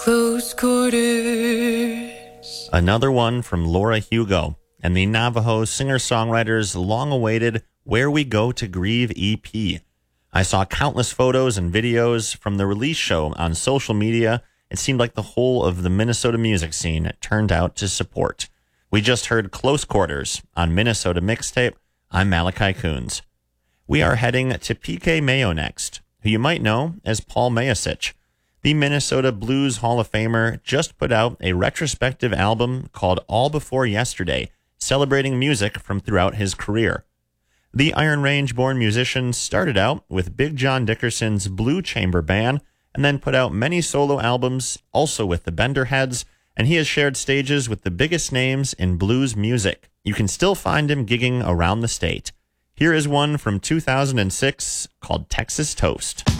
Close quarters. Another one from Laura Hugo and the Navajo singer-songwriter's long-awaited Where We Go to Grieve EP. I saw countless photos and videos from the release show on social media. It seemed like the whole of the Minnesota music scene turned out to support. We just heard Close Quarters on Minnesota Mixtape. I'm Malachi Coons. We are heading to PK Mayo next, who you might know as Paul Mayasich. The Minnesota Blues Hall of Famer just put out a retrospective album called All Before Yesterday, celebrating music from throughout his career. The Iron Range-born musician started out with Big John Dickerson's Blue Chamber Band and then put out many solo albums, also with the Benderheads, and he has shared stages with the biggest names in blues music. You can still find him gigging around the state. Here is one from 2006 called Texas Toast.